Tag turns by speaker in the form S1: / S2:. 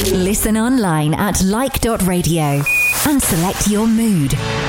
S1: Listen online at like.radio and select your mood.